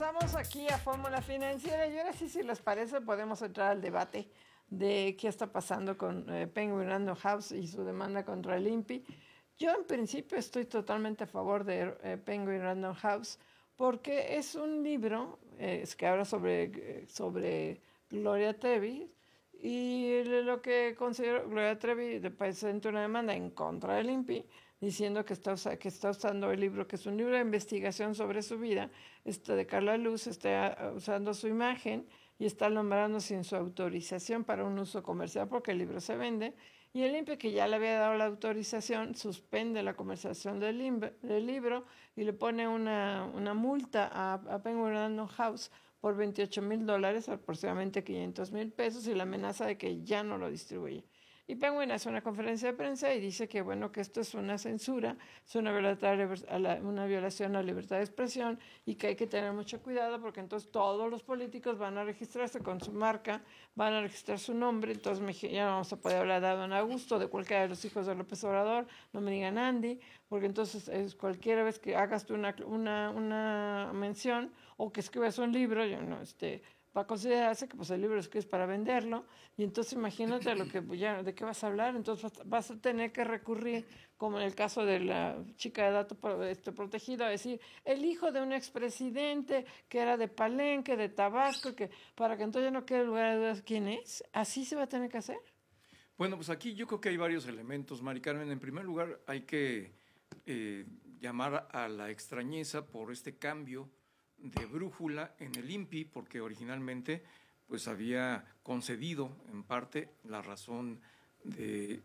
regresamos aquí a Fórmula Financiera y ahora sí, si les parece, podemos entrar al debate de qué está pasando con Penguin Random House y su demanda contra el INPI. Yo en principio estoy totalmente a favor de Penguin Random House porque es un libro es que habla sobre Gloria Trevi y lo que considero Gloria Trevi presenta una demanda en contra del INPI diciendo que está usando el libro, que es un libro de investigación sobre su vida, de Carla Luz, está usando su imagen y está nombrando sin su autorización para un uso comercial porque el libro se vende. Y el INPE, que ya le había dado la autorización, suspende la comercialización del libro y le pone una multa a Penguin Random House por $28,000, aproximadamente $500,000, y la amenaza de que ya no lo distribuye. Y Penguin hace una conferencia de prensa y dice que bueno, que esto es una censura, es una violación a la libertad de expresión y que hay que tener mucho cuidado porque entonces todos los políticos van a registrarse con su marca, van a registrar su nombre, entonces ya no vamos a poder hablar de Don Augusto, de cualquiera de los hijos de López Obrador, no me digan Andy, porque entonces cualquiera vez que hagas tú una mención o que escribas un libro, va a considerarse que pues el libro es para venderlo y entonces imagínate de qué vas a hablar, entonces vas a tener que recurrir, como en el caso de la chica de dato protegido, a decir el hijo de un expresidente que era de Palenque, de Tabasco, para que entonces ya no quede lugar de dudas quién es. Así se va a tener que hacer. Bueno, pues aquí yo creo que hay varios elementos, Mari Carmen. En primer lugar, hay que llamar a la extrañeza por este cambio de brújula en el INPI, porque originalmente pues había concedido en parte la razón de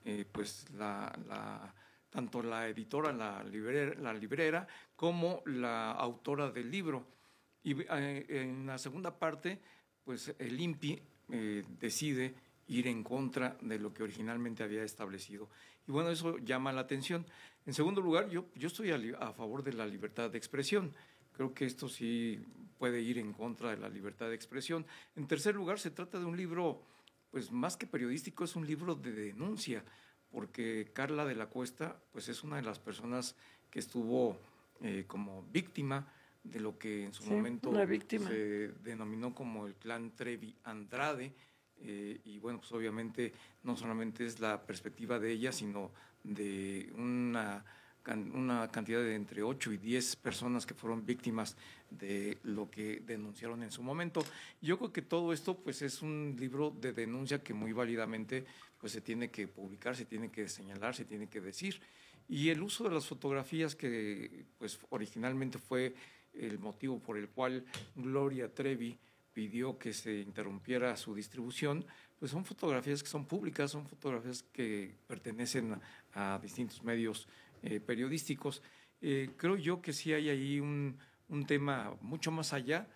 tanto la editora, la librera, como la autora del libro. Y en la segunda parte, pues el INPI decide ir en contra de lo que originalmente había establecido. Y bueno, eso llama la atención. En segundo lugar, yo estoy a favor de la libertad de expresión. Creo que esto sí puede ir en contra de la libertad de expresión. En tercer lugar, se trata de un libro, pues más que periodístico, es un libro de denuncia, porque Carla de la Cuesta, pues es una de las personas que estuvo como víctima de lo que en su momento se denominó como el clan Trevi Andrade. Y bueno, pues obviamente no solamente es la perspectiva de ella, sino de una cantidad de entre 8 y 10 personas que fueron víctimas de lo que denunciaron en su momento. Yo creo que todo esto pues es un libro de denuncia que muy válidamente pues se tiene que publicar, se tiene que señalar, se tiene que decir. Y el uso de las fotografías que pues originalmente fue el motivo por el cual Gloria Trevi pidió que se interrumpiera su distribución, pues son fotografías que son públicas, son fotografías que pertenecen a distintos medios periodísticos. Creo yo que sí hay ahí un tema mucho más allá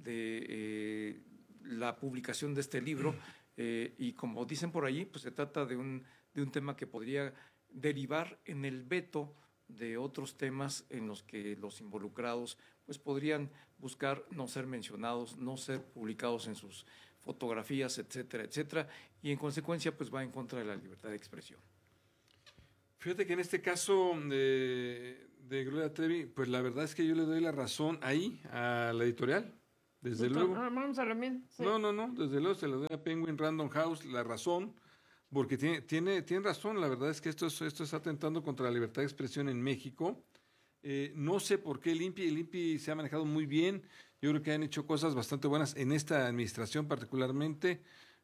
de la publicación de este libro, y como dicen por allí, pues se trata de un tema que podría derivar en el veto de otros temas en los que los involucrados pues podrían buscar no ser mencionados, no ser publicados en sus fotografías, etcétera, etcétera, y en consecuencia pues va en contra de la libertad de expresión. Fíjate que en este caso de Gloria Trevi, pues la verdad es que yo le doy la razón ahí a la editorial, desde luego. Vamos a lo mismo. Sí. No, desde luego se le doy a Penguin Random House la razón, porque tiene razón. La verdad es que esto está atentando contra la libertad de expresión en México. No sé por qué el INPI se ha manejado muy bien. Yo creo que han hecho cosas bastante buenas en esta administración particularmente.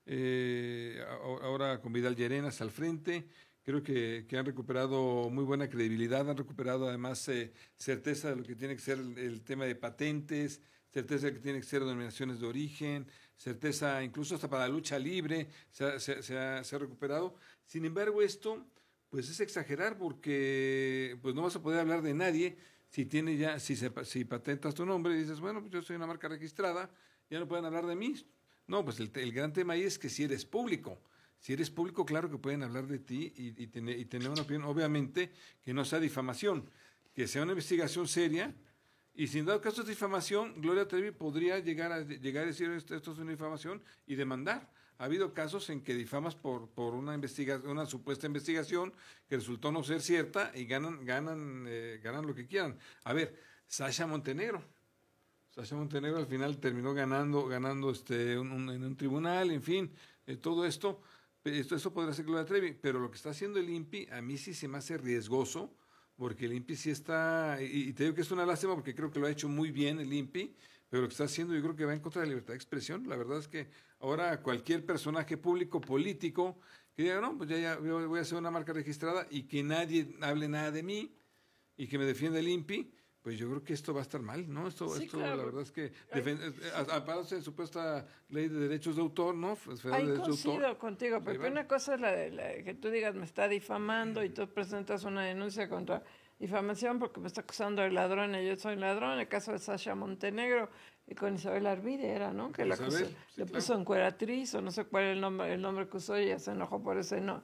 Ahora con Vidal Llerenas al frente. Creo que han recuperado muy buena credibilidad, han recuperado además certeza de lo que tiene que ser el tema de patentes, certeza de que tiene que ser denominaciones de origen, certeza incluso hasta para la lucha libre se ha recuperado. Sin embargo, esto pues es exagerar, porque pues no vas a poder hablar de nadie si patentas tu nombre y dices, bueno, pues yo soy una marca registrada, ya no pueden hablar de mí. No, pues el gran tema ahí es que si eres público, claro que pueden hablar de ti y tener una opinión, obviamente que no sea difamación, que sea una investigación seria. Y sin dado caso de difamación, Gloria Trevi podría llegar a decir esto es una difamación y demandar. Ha habido casos en que difamas por una supuesta investigación que resultó no ser cierta y ganan lo que quieran. A ver, Sasha Montenegro Sasha Montenegro al final terminó ganando en un tribunal, en fin, todo esto podría ser Gloria Trevi, pero lo que está haciendo el INPI a mí sí se me hace riesgoso, porque el INPI sí está, y te digo que es una lástima porque creo que lo ha hecho muy bien el INPI, pero lo que está haciendo yo creo que va en contra de la libertad de expresión. La verdad es que ahora cualquier personaje público, político, que diga, no, pues ya voy a hacer una marca registrada y que nadie hable nada de mí y que me defienda el INPI, pues yo creo que esto va a estar mal, ¿no? Esto claro. La verdad es que amparándose en supuesta ley de derechos de autor, ¿no? Ahí coincido contigo, pero una cosa es la que tú digas me está difamando y tú presentas una denuncia contra difamación porque me está acusando de ladrón y yo soy ladrón. El caso de Sasha Montenegro y con Isabel Arvide era, ¿no? Que la acusó, le puso encueratriz o no sé cuál es el nombre que usó y ella se enojó por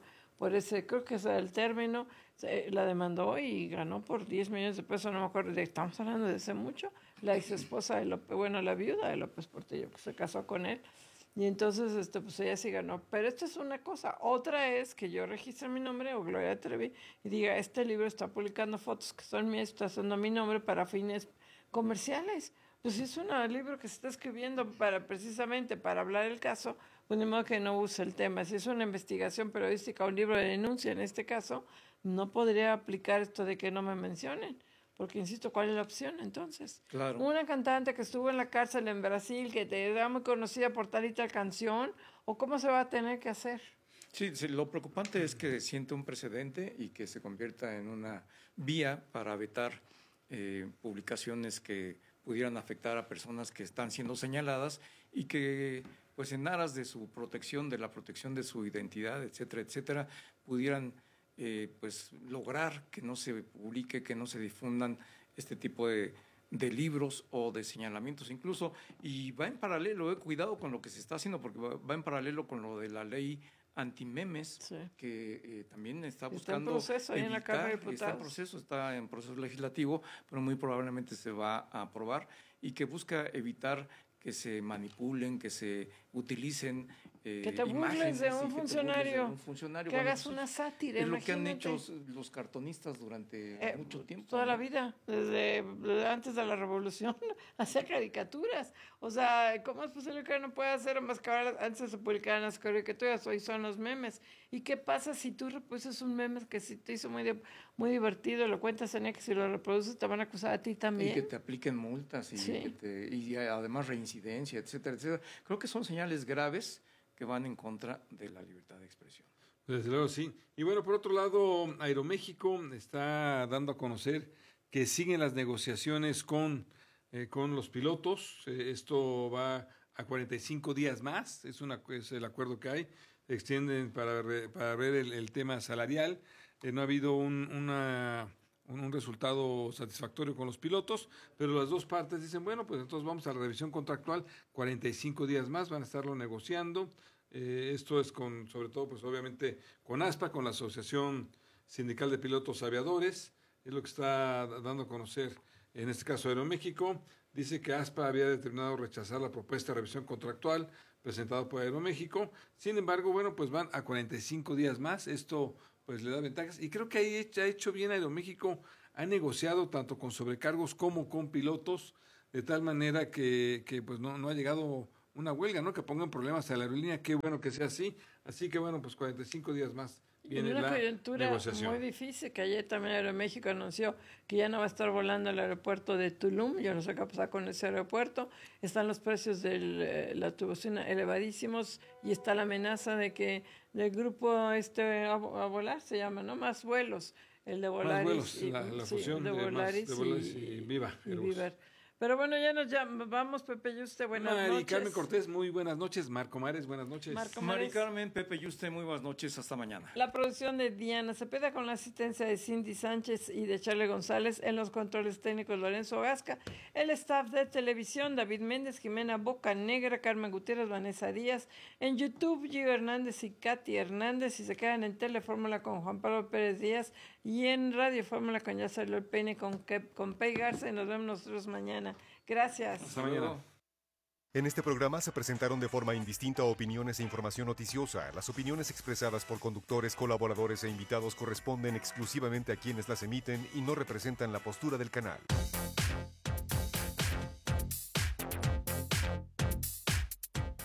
ese, creo que ese era el término, la demandó y ganó por 10 millones de pesos, no me acuerdo, estamos hablando de hace mucho, la ex esposa de López, la viuda de López Portillo, que se casó con él, y entonces pues ella sí ganó. Pero esto es una cosa. Otra es que yo registre mi nombre o Gloria Trevi y diga, este libro está publicando fotos que son mías, está haciendo mi nombre para fines comerciales. Pues es un libro que se está escribiendo precisamente para hablar del caso, pues de modo que no use el tema. Si es una investigación periodística o un libro de denuncia, en este caso, no podría aplicar esto de que no me mencionen. Porque, insisto, ¿cuál es la opción entonces? Claro. Una cantante que estuvo en la cárcel en Brasil, que te era muy conocida por tal y tal canción, ¿o cómo se va a tener que hacer? Sí, lo preocupante es que siente un precedente y que se convierta en una vía para vetar publicaciones que pudieran afectar a personas que están siendo señaladas y que, pues en aras de su protección, de la protección de su identidad, etcétera, etcétera, pudieran pues lograr que no se publique, que no se difundan este tipo de libros o de señalamientos incluso, y va en paralelo, cuidado con lo que se está haciendo, porque va en paralelo con lo de la ley antimemes, sí, que también está buscando está en proceso, evitar, en la Cámara de Diputados. Está en proceso legislativo, pero muy probablemente se va a aprobar, y que busca evitar que se manipulen, que se utilicen que te burles de un funcionario, que hagas una sátira. Es lo que han hecho los cartonistas durante mucho tiempo. Toda la vida, desde antes de la Revolución, hacía caricaturas. O sea, ¿cómo es posible que no pueda hacer más que ahora antes se publicaban las caricaturas? Hoy son los memes. ¿Y qué pasa si tú reproduces un meme que sí te hizo muy divertido, lo cuentas en X y lo reproduces, te van a acusar a ti también? Y que te apliquen multas y, sí, y además reincidencia, etcétera, etcétera. Creo que son señales graves que van en contra de la libertad de expresión. Desde luego, sí. Y bueno, por otro lado, Aeroméxico está dando a conocer que siguen las negociaciones con los pilotos. Esto va a 45 días más, es el acuerdo que hay. Extienden para ver el tema salarial. No ha habido un resultado satisfactorio con los pilotos, pero las dos partes dicen, bueno, pues entonces vamos a la revisión contractual, 45 días más, van a estarlo negociando. Esto es sobre todo, pues obviamente, con ASPA, con la Asociación Sindical de Pilotos Aviadores, es lo que está dando a conocer, en este caso Aeroméxico. Dice que ASPA había determinado rechazar la propuesta de revisión contractual presentada por Aeroméxico. Sin embargo, bueno, pues van a 45 días más. Esto pues le da ventajas. Y creo que ahí ha hecho bien Aeroméxico. Ha negociado tanto con sobrecargos como con pilotos, de tal manera que pues no ha llegado una huelga, ¿no? Que pongan problemas a la aerolínea. Qué bueno que sea así. Así que bueno, pues 45 días más. Viene una la coyuntura negociación muy difícil, que ayer también Aeroméxico anunció que ya no va a estar volando al aeropuerto de Tulum. Yo no sé qué va a pasar con ese aeropuerto. Están los precios de la turbocina elevadísimos y está la amenaza de que el grupo a volar se llama, ¿no? Más vuelos. El de Volaris. Más vuelos, la fusión de Volaris y Viva. Pero bueno, ya vamos, Pepe Yuste, buenas noches. Mari Carmen Cortés, muy buenas noches. Marco Mares, buenas noches. Mari Carmen, Pepe Yuste, muy buenas noches, hasta mañana. La producción de Diana Cepeda con la asistencia de Cindy Sánchez y de Charlie González, en los controles técnicos Lorenzo Gasca, el staff de televisión David Méndez, Jimena Bocanegra, Carmen Gutiérrez, Vanessa Díaz, en YouTube Gio Hernández y Katy Hernández, y se quedan en Telefórmula con Juan Pablo Pérez Díaz y en Radio Fórmula con Ya Salió el Peine con Pei Garza, y nos vemos nosotros mañana. Gracias. Hasta mañana. En este programa se presentaron de forma indistinta opiniones e información noticiosa. Las opiniones expresadas por conductores, colaboradores e invitados corresponden exclusivamente a quienes las emiten y no representan la postura del canal.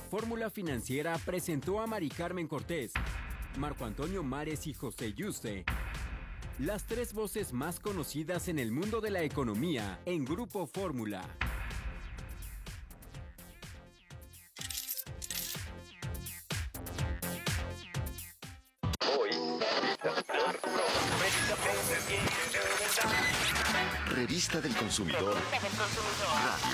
Fórmula Financiera presentó a Mari Carmen Cortés, Marco Antonio Mares y José Yuste, las 3 voces más conocidas en el mundo de la economía en Grupo Fórmula. Revista del Consumidor Radio.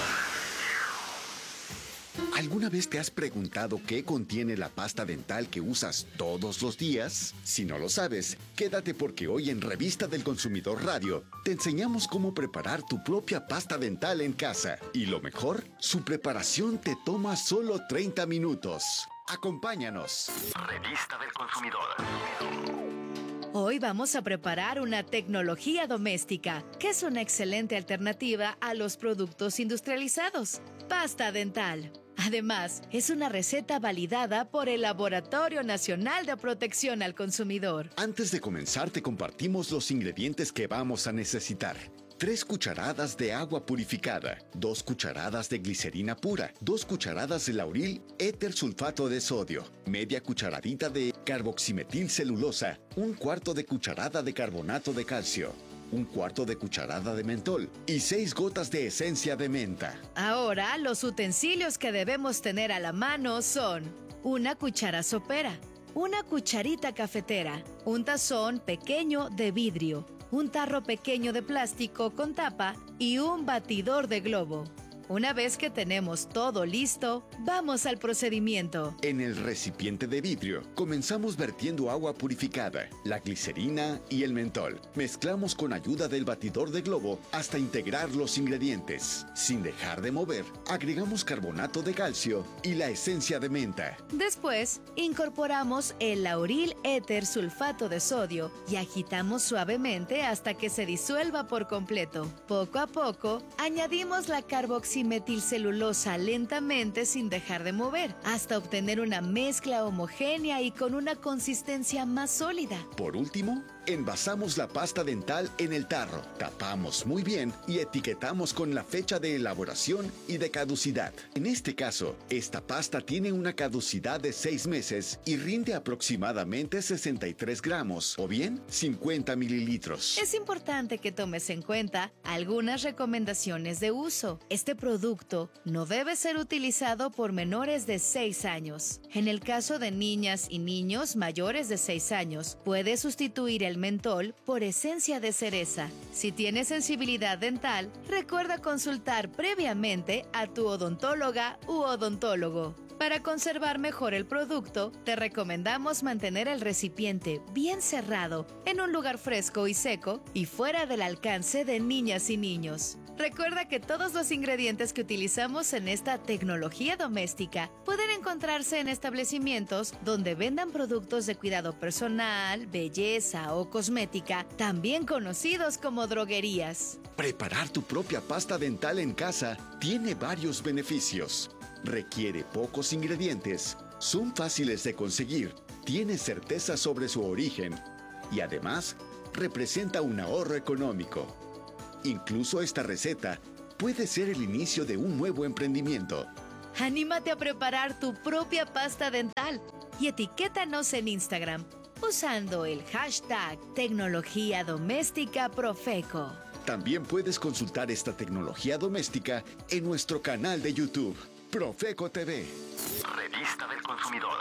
¿Alguna vez te has preguntado qué contiene la pasta dental que usas todos los días? Si no lo sabes, quédate porque hoy en Revista del Consumidor Radio te enseñamos cómo preparar tu propia pasta dental en casa. Y lo mejor, su preparación te toma solo 30 minutos. Acompáñanos. Revista del Consumidor. Hoy vamos a preparar una tecnología doméstica, que es una excelente alternativa a los productos industrializados. Pasta dental. Además, es una receta validada por el Laboratorio Nacional de Protección al Consumidor. Antes de comenzar, te compartimos los ingredientes que vamos a necesitar. 3 cucharadas de agua purificada, 2 cucharadas de glicerina pura, 2 cucharadas de lauril éter sulfato de sodio, media cucharadita de carboximetilcelulosa, 1/4 de cucharada de carbonato de calcio, 1/4 de cucharada de mentol y 6 gotas de esencia de menta. Ahora, los utensilios que debemos tener a la mano son una cuchara sopera, una cucharita cafetera, un tazón pequeño de vidrio, un tarro pequeño de plástico con tapa y un batidor de globo. Una vez que tenemos todo listo, vamos al procedimiento. En el recipiente de vidrio, comenzamos vertiendo agua purificada, la glicerina y el mentol. Mezclamos con ayuda del batidor de globo hasta integrar los ingredientes. Sin dejar de mover, agregamos carbonato de calcio y la esencia de menta. Después, incorporamos el lauril éter sulfato de sodio y agitamos suavemente hasta que se disuelva por completo. Poco a poco, añadimos la carboximetilcelulosa lentamente sin dejar de mover, hasta obtener una mezcla homogénea y con una consistencia más sólida. Por último, envasamos la pasta dental en el tarro, tapamos muy bien y etiquetamos con la fecha de elaboración y de caducidad. En este caso, esta pasta tiene una caducidad de 6 meses y rinde aproximadamente 63 gramos, o bien 50 mililitros. Es importante que tomes en cuenta algunas recomendaciones de uso. Este producto no debe ser utilizado por menores de 6 años. En el caso de niñas y niños mayores de 6 años, puede sustituir el mentol por esencia de cereza. Si tienes sensibilidad dental, recuerda consultar previamente a tu odontóloga u odontólogo. Para conservar mejor el producto, te recomendamos mantener el recipiente bien cerrado, en un lugar fresco y seco y fuera del alcance de niñas y niños. Recuerda que todos los ingredientes que utilizamos en esta tecnología doméstica pueden encontrarse en establecimientos donde vendan productos de cuidado personal, belleza o cosmética, también conocidos como droguerías. Preparar tu propia pasta dental en casa tiene varios beneficios. Requiere pocos ingredientes, son fáciles de conseguir, tiene certeza sobre su origen y además representa un ahorro económico. Incluso esta receta puede ser el inicio de un nuevo emprendimiento. Anímate a preparar tu propia pasta dental y etiquétanos en Instagram usando el hashtag Tecnología Doméstica Profeco. También puedes consultar esta tecnología doméstica en nuestro canal de YouTube, Profeco TV. Revista del Consumidor.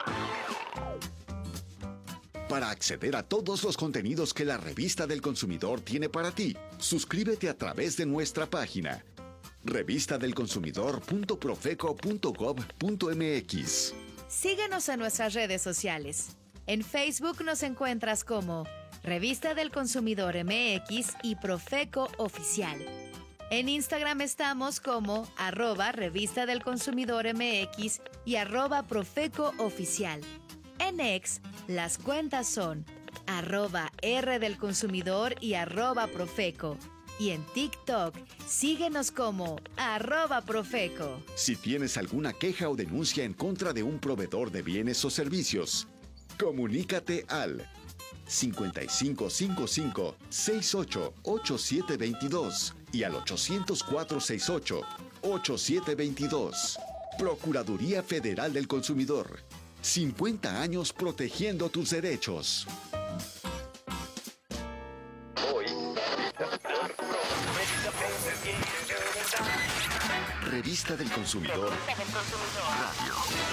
Para acceder a todos los contenidos que la Revista del Consumidor tiene para ti, suscríbete a través de nuestra página revistadelconsumidor.profeco.gov.mx. Síguenos en nuestras redes sociales. En Facebook nos encuentras como Revista del Consumidor MX y Profeco Oficial. En Instagram estamos como @Revista del Consumidor MX y @Profeco Oficial. En X, las cuentas son @R del Consumidor y @Profeco. Y en TikTok, síguenos como @Profeco. Si tienes alguna queja o denuncia en contra de un proveedor de bienes o servicios, comunícate al 5555-688722 y al 800-468-8722. Procuraduría Federal del Consumidor. 50 años protegiendo tus derechos. Revista del Consumidor. Radio.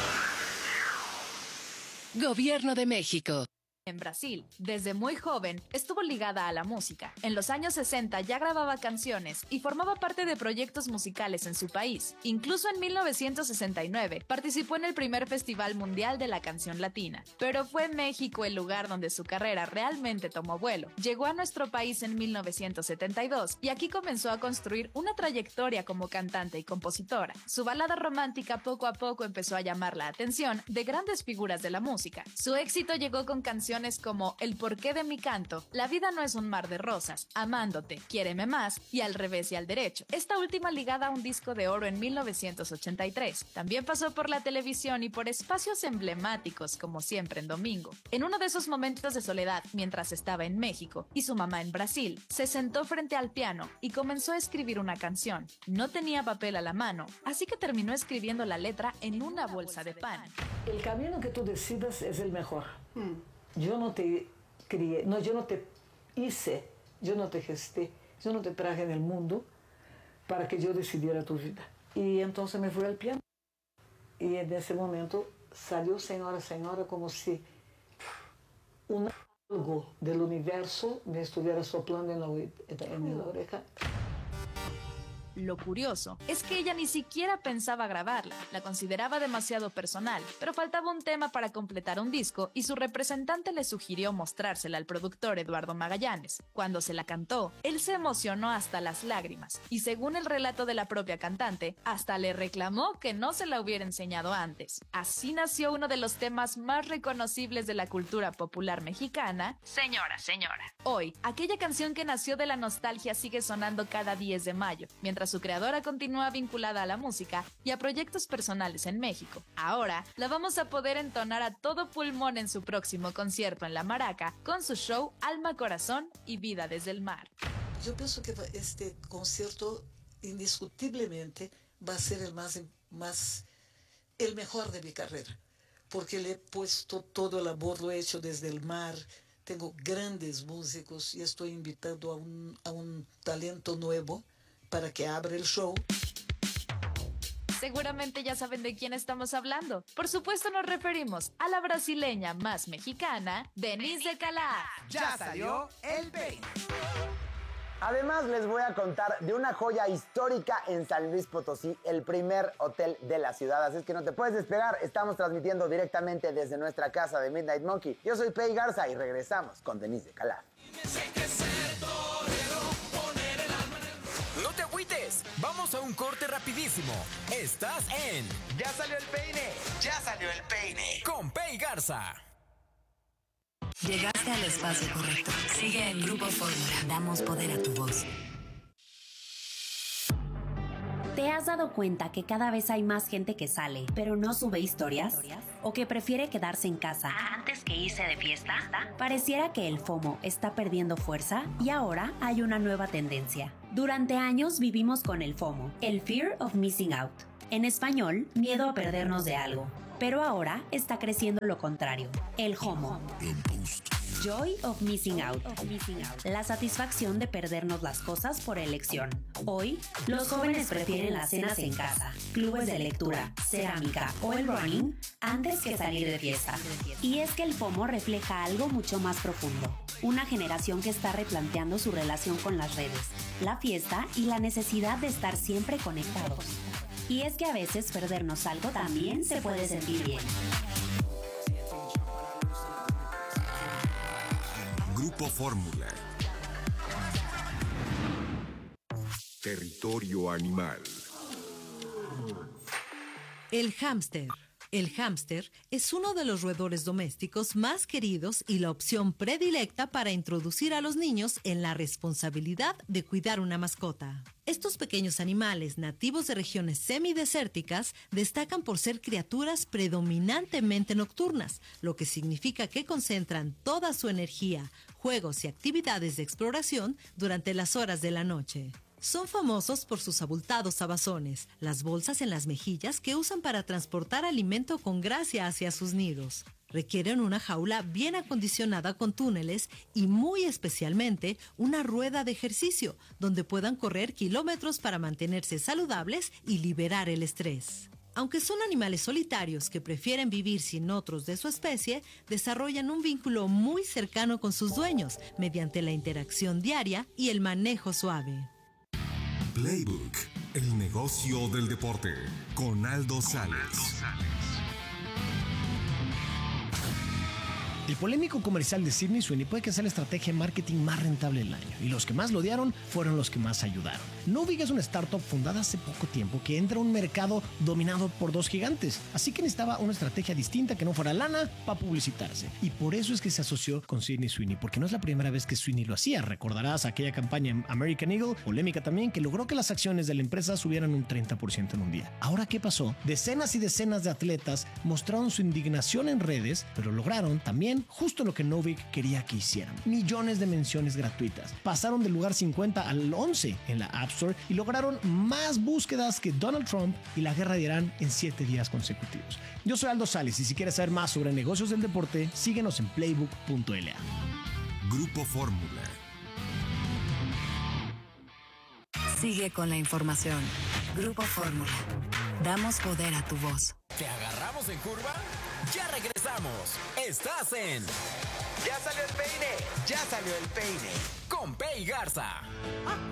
Gobierno de México. En Brasil, desde muy joven, estuvo ligada a la música. En los años 60 ya grababa canciones y formaba parte de proyectos musicales en su país. Incluso en 1969 participó en el primer Festival Mundial de la Canción Latina. Pero fue México el lugar donde su carrera realmente tomó vuelo. Llegó a nuestro país en 1972 y aquí comenzó a construir una trayectoria como cantante y compositora. Su balada romántica poco a poco empezó a llamar la atención de grandes figuras de la música. Su éxito llegó con canciones como El porqué de mi canto, La vida no es un mar de rosas, Amándote, Quiéreme más y Al revés y al derecho. Esta última ligada a un disco de oro en 1983. También pasó por la televisión y por espacios emblemáticos como Siempre en Domingo. En uno de esos momentos de soledad, mientras estaba en México y su mamá en Brasil, se sentó frente al piano y comenzó a escribir una canción. No tenía papel a la mano, así que terminó escribiendo la letra en una bolsa de pan. El camino que tú decidas es el mejor. Yo no te crié, no, yo no te hice, yo no te gesté, yo no te traje en el mundo para que yo decidiera tu vida. Y entonces me fui al piano. Y en ese momento salió Señora, Señora como si algo del universo me estuviera soplando en la oreja. Lo curioso es que ella ni siquiera pensaba grabarla, la consideraba demasiado personal, pero faltaba un tema para completar un disco y su representante le sugirió mostrársela al productor Eduardo Magallanes. Cuando se la cantó, él se emocionó hasta las lágrimas y según el relato de la propia cantante, hasta le reclamó que no se la hubiera enseñado antes. Así nació uno de los temas más reconocibles de la cultura popular mexicana, Señora, Señora. Hoy, aquella canción que nació de la nostalgia sigue sonando cada 10 de mayo, mientras su creadora continúa vinculada a la música y a proyectos personales en México. Ahora la vamos a poder entonar a todo pulmón en su próximo concierto en La Maraca con su show Alma, Corazón y Vida desde el Mar. Yo pienso que este concierto indiscutiblemente va a ser el mejor de mi carrera, porque le he puesto todo el amor, lo he hecho desde el mar. Tengo grandes músicos y estoy invitando a un talento nuevo para que abra el show. Seguramente ya saben de quién estamos hablando. Por supuesto nos referimos a la brasileña más mexicana, Denise de Calaf. Ya salió el peine. Además les voy a contar de una joya histórica en San Luis Potosí, el primer hotel de la ciudad. Así es que no te puedes despegar, estamos transmitiendo directamente desde nuestra casa de Midnight Monkey. Yo soy Pei Garza y regresamos con Denise de Calaf. No te agüites, vamos a un corte rapidísimo. Estás en Ya salió el peine, ya salió el peine. con Pei Garza. Llegaste al espacio correcto. Sigue en Grupo Fórmula. Damos poder a tu voz. ¿Te has dado cuenta que cada vez hay más gente que sale, pero no sube historias? ¿O que prefiere quedarse en casa antes que irse de fiesta? Pareciera que el FOMO está perdiendo fuerza y ahora hay una nueva tendencia. Durante años vivimos con el FOMO, el Fear of Missing Out. En español, miedo a perdernos de algo. Pero ahora está creciendo lo contrario, el JOMO. Joy of Missing Out. La satisfacción de perdernos las cosas por elección. Hoy, los jóvenes prefieren las cenas en casa, clubes de lectura, cerámica o el running antes que salir de fiesta. Y es que el FOMO refleja algo mucho más profundo. Una generación que está replanteando su relación con las redes, la fiesta y la necesidad de estar siempre conectados. Y es que a veces perdernos algo también se puede sentir bien. Grupo Fórmula. Territorio animal. El hámster. El hámster es uno de los roedores domésticos más queridos y la opción predilecta para introducir a los niños en la responsabilidad de cuidar una mascota. Estos pequeños animales nativos de regiones semidesérticas destacan por ser criaturas predominantemente nocturnas, lo que significa que concentran toda su energía, juegos y actividades de exploración durante las horas de la noche. Son famosos por sus abultados abazones, las bolsas en las mejillas que usan para transportar alimento con gracia hacia sus nidos. Requieren una jaula bien acondicionada con túneles y muy especialmente una rueda de ejercicio donde puedan correr kilómetros para mantenerse saludables y liberar el estrés. Aunque son animales solitarios que prefieren vivir sin otros de su especie, desarrollan un vínculo muy cercano con sus dueños mediante la interacción diaria y el manejo suave. Playbook, el negocio del deporte, con Aldo Sales. El polémico comercial de Sydney Sweeney puede que sea la estrategia de marketing más rentable del año, y los que más lo odiaron fueron los que más ayudaron. Novig es una startup fundada hace poco tiempo que entra a un mercado dominado por dos gigantes, así que necesitaba una estrategia distinta que no fuera lana para publicitarse, y por eso es que se asoció con Sydney Sweeney, porque no es la primera vez que Sweeney lo hacía. Recordarás aquella campaña en American Eagle, polémica también, que logró que las acciones de la empresa subieran un 30% en un día. Ahora, ¿qué pasó? Decenas y decenas de atletas mostraron su indignación en redes, pero lograron también justo lo que Novig quería que hicieran: millones de menciones gratuitas. Pasaron del lugar 50 al 11 en la App Store y lograron más búsquedas que Donald Trump y la guerra de Irán en 7 días consecutivos. Yo soy Aldo Sales, y si quieres saber más sobre negocios del deporte, síguenos en playbook.la. Grupo Fórmula. Sigue con la información. Grupo Fórmula. Damos poder a tu voz. ¿Te agarramos en curva? ¡Ya regresamos! ¡Estás en... ¡Ya salió el peine! ¡Ya salió el peine! Con Pei Garza.